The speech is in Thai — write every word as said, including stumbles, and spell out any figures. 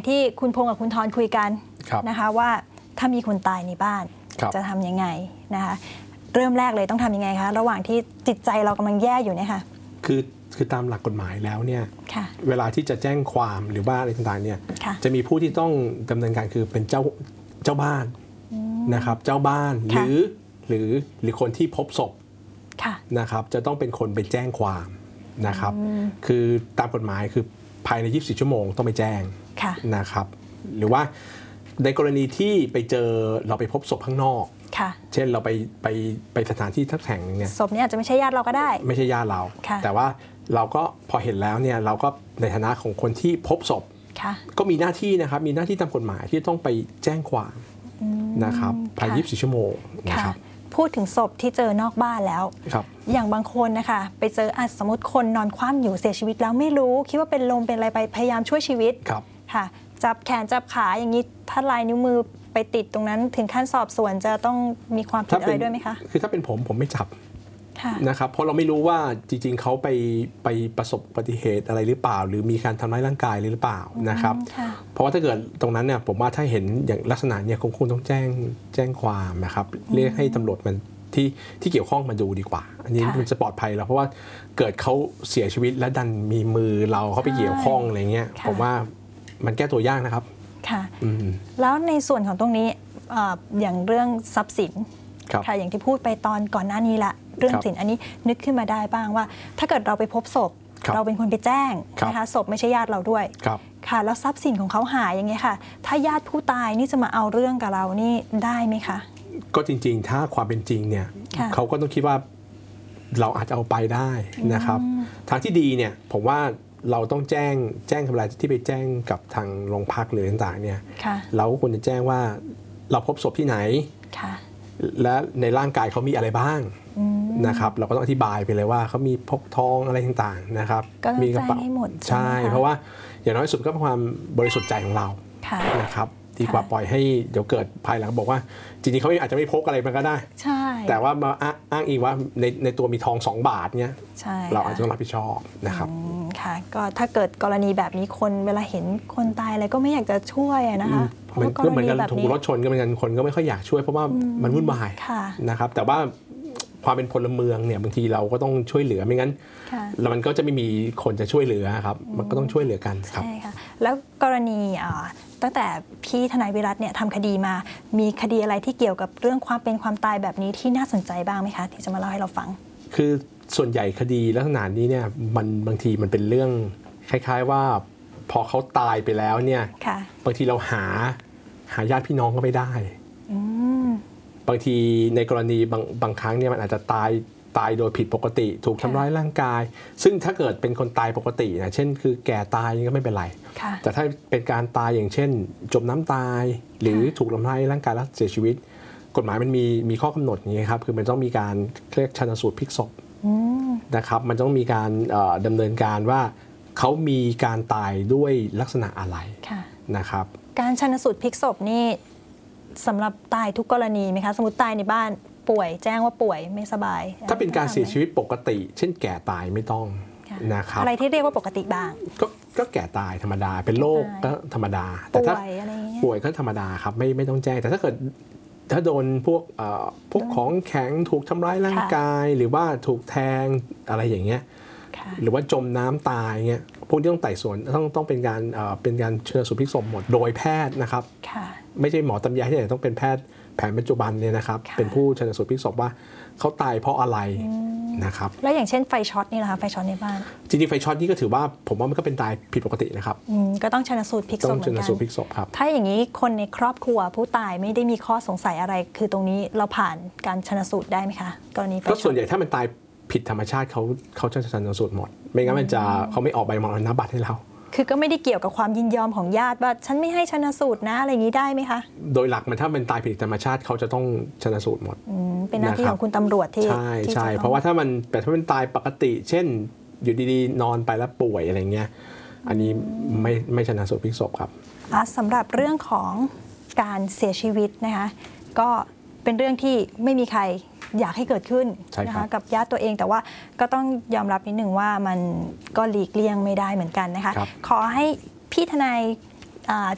ที่คุณพงษ์กับคุณธรคุยกันนะคะว่าถ้ามีคนตายในบ้านจะทำยังไงนะคะเริ่มแรกเลยต้องทำยังไงคะระหว่างที่จิตใจเรากำลังแย่อยู่เนี่ยค่ะคือคือตามหลักกฎหมายแล้วเนี่ยเวลาที่จะแจ้งความหรือว่าอะไรต่างๆเนี่ยจะมีผู้ที่ต้องดำเนินการคือเป็นเจ้าเจ้าบ้านนะครับเจ้าบ้านหรือหรือหรือคนที่พบศพนะครับจะต้องเป็นคนไปแจ้งความนะครับคือตามกฎหมายคือภายในยี่สิบสี่ชั่วโมงต้องไปแจ้งนะครับหรือว่าในกรณีที่ไปเจอเราไปพบศพข้างนอกเช่นเราไปไปไปสถานที่ทักแห่งนึงเนี่ยศพนี้อาจจะไม่ใช่ญาติเราก็ได้ไม่ใช่ญาติเราแต่ว่าเราก็พอเห็นแล้วเนี่ยเราก็ในฐานะของคนที่พบศพก็มีหน้าที่นะครับมีหน้าที่ตามกฎหมายที่ต้องไปแจ้งความนะครับภายในยี่สิบสี่ชั่วโมงนะครับพูดถึงศพที่เจอนอกบ้านแล้วอย่างบางคนนะคะไปเจอสมมติคนนอนคว่ำอยู่เสียชีวิตแล้วไม่รู้คิดว่าเป็นลมเป็นอะไรไปพยายามช่วยชีวิตค่ะจับแขนจับขาอย่างนี้ถ้าลายนิ้วมือไปติดตรงนั้นถึงขั้นสอบสวนจะต้องมีความผิดอะไรด้วยไหมคะคือถ้าเป็นผมผมไม่จับนะครับเพราะเราไม่รู้ว่าจริงๆเขาไปไปประสบอุบัติเหตุอะไรหรือเปล่าหรือมีการทำร้ายร่างกายหรือเปล่านะครับเพราะว่าถ้าเกิดตรงนั้นเนี่ยผมว่าถ้าเห็นอย่างลักษณะเนี่ยคงคงต้องแจ้งแจ้งความนะครับเรียกให้ตำรวจมันที่ที่เกี่ยวข้องมาดูดีกว่าอันนี้มันจะปลอดภัยแล้วเพราะว่าเกิดเขาเสียชีวิตแล้วดันมีมือเราเขาไปเกี่ยวข้องอะไรเงี้ยผมว่ามันแก้ตัวยากนะครับค่ะแล้วในส่วนของตรงนี้อย่างเรื่องทรัพย์สินค่ะอย่างที่พูดไปตอนก่อนหน้านี้ละเรื่องสินอันนี้นึกขึ้นมาได้บ้างว่าถ้าเกิดเราไปพบศพเราเป็นคนไปแจ้งนะคะศพไม่ใช่ญาติเราด้วยค่ะแล้วทรัพย์สินของเขาหายอย่างเงี้ยค่ะถ้าญาติผู้ตายนี่จะมาเอาเรื่องกับเรานี่ได้ไหมคะก็จริงๆถ้าความเป็นจริงเนี่ยเขาก็ต้องคิดว่าเราอาจจะเอาไปได้นะครับทางที่ดีเนี่ยผมว่าเราต้องแจ้งแจ้งทำลายที่ไปแจ้งกับทางโรงพักหรือต่างๆเนี่ยเราก็ควรจะแจ้งว่าเราพบศพที่ไหนและในร่างกายเขามีอะไรบ้างนะครับเราก็ต้องอธิบายไปเลยว่าเขามีพกทองอะไรต่างๆนะครับมีกระเป๋าใช่เพราะว่าอย่างน้อยสุดก็เป็นความบริสุทธิ์ใจของเรานะครับดีกว่าปล่อยให้เดี๋ยวเกิดภายหลังบอกว่าจริงๆเขาอาจจะไม่พกอะไรมันก็ได้ใช่แต่ว่ามาอ้างอิงว่าในในตัวมีทองสองบาทเนี้ยเราอาจจะต้องรับผิดชอบนะครับค่ะก็ถ้าเกิดกรณีแบบนี้คนเวลาเห็นคนตายอะไรก็ไม่อยากจะช่วยนะคะมันก็เหมือนกันถูกรถชนก็เหมือนกันคนก็ไม่ค่อยอยากช่วยเพราะว่ามันวุ่นวายนะครับแต่ว่าความเป็นพลเมืองเนี่ยบางทีเราก็ต้องช่วยเหลือไม่งั้นแล้วมันก็จะไม่มีคนจะช่วยเหลือครับมันก็ต้องช่วยเหลือกันครับใช่ค่ะแล้วกรณีตั้งแต่พี่ทนายวิรัตเนี่ยทำคดีมามีคดีอะไรที่เกี่ยวกับเรื่องความเป็นความตายแบบนี้ที่น่าสนใจบ้างไหมคะที่จะมาเล่าให้เราฟังคือส่วนใหญ่คดีลักษณะนี้เนี่ยมันบางทีมันเป็นเรื่องคล้ายๆว่าพอเขาตายไปแล้วเนี่ยบางทีเราหาหาญาติพี่น้องก็ไม่ได้บางทีในกรณีบางบางครั้งเนี่ยมันอาจจะตายตายโดยผิดปกติถูกทำร้ายร่างกายซึ่งถ้าเกิดเป็นคนตายปกตินะเช่นคือแก่ตายก็ไม่เป็นไรแต่ถ้าเป็นการตายอย่างเช่นจมน้ำตายหรือถูกทำร้ายร่างกายแล้วเสียชีวิตกฎหมายมันมีมีข้อกำหนดอย่างนี้ครับคือมันต้องมีการเรียกชันสูตรพลิกศพนะครับมันต้องมีการดำเนินการว่าเขามีการตายด้วยลักษณะอะไรนะครับการชันสูตรพลิกศพนี่สำหรับตายทุกกรณีไหมคะสมมติตายในบ้านป่วยแจ้งว่าป่วยไม่สบายถ้าเป็นการเสียชีวิตปกติเช่นแก่ตายไม่ต้องนะครับอะไรที่เรียกว่าปกติบ้างก็ก็แก่ตายธรรมดาเป็นโรคก็ธรรมดาแต่ถ้าป่วยก็ธรรมดาครับไม่ไม่ต้องแจ้งแต่ถ้าเกิดถ้าโดนพวกพวกของแข็งถูกทำร้ายร่างกายหรือว่าถูกแทงอะไรอย่างเงี้ยหรือว่าจมน้ำตายเงี้ยพวกที่ต้องไต่สวนต้องต้องเป็นการเป็นการชันสูตรพลิกศพหมดโดยแพทย์นะครับไม่ใช่หมอตำยาที่ไหนต้องเป็นแพทย์แผนปัจจุบันเนี่ยนะครับเป็นผู้ชันสูตรพลิกศพว่าเขาตายเพราะอะไรนะครับแล้วอย่างเช่นไฟช็อตนี่นะคะไฟช็อตในบ้านจริงๆไฟช็อตนี่ก็ถือว่าผมว่ามันก็เป็นตายผิดปกตินะครับก็ต้องชันสูตรพลิกศพเหมือนกันต้องชันสูตรพลิกศพครับถ้าอย่างนี้คนในครอบครัวผู้ตายไม่ได้มีข้อสงสัยอะไรคือตรงนี้เราผ่านการชันสูตรได้ไหมคะกรณีไฟช็อตก็ส่วนใหญ่ถ้ามันตายผิดธรรมชาติเขาเขาจะชันสูตรหมดไม่งั้นมันจะเขาไม่ออกใบมรณบัตรให้เราคือก็ไม่ได้เกี่ยวกับความยินยอมของญาติว่าฉันไม่ให้ชันสูตรนะอะไรอย่างนี้ได้ไหมคะโดยหลักมันถ้าเป็นตายผิดธรรมชาติเขาจะต้องชันสูตรหมดเป็นหน้าที่ของคุณตำรวจที่ใช่ใช่เพราะว่าถ้ามันแต่ถ้าเป็นตายปกติเช่นอยู่ดีๆนอนไปแล้วป่วยอะไรเงี้ยอันนี้ไม่ไม่ชันสูตรพลิกศพครับสำหรับเรื่องของการเสียชีวิตนะคะก็เป็นเรื่องที่ไม่มีใครอยากให้เกิดขึ้นนะคะกับญาติตัวเองแต่ว่าก็ต้องยอมรับนิดหนึ่งว่ามันก็หลีกเลี่ยงไม่ได้เหมือนกันนะคะขอให้พี่ทนาย